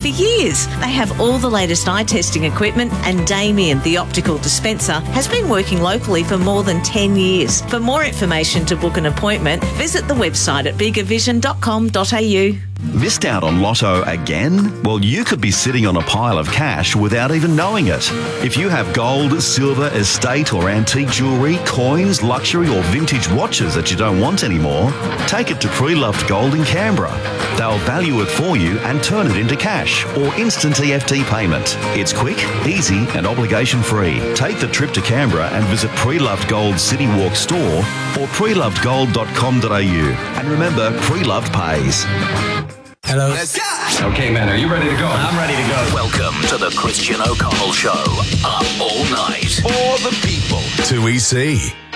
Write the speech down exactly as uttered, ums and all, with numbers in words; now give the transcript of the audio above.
years. They have all the latest eye testing equipment, and Damien, the optical dispenser, has been working locally for more than ten years. For more information to book an appointment, visit the website at bigger vision dot com dot a u. Missed out on Lotto again? Well, you could be sitting on a pile of cash without even knowing it. If you have gold, silver, estate or antique jewellery, coins, luxury or vintage watches that you don't want anymore, take it to Pre-Loved Gold in Canberra. They'll value it for you and turn it into cash or instant E F T payment. It's quick, easy and obligation free. Take the trip to Canberra and visit Pre-Loved Gold City Walk store or pre loved gold dot com dot a u. And remember, Pre-Loved pays. Hello. Let's go. Okay, man, are you ready to go? I'm ready to go. Welcome to the Christian O'Connell Show. Up all night. For the people. two E C.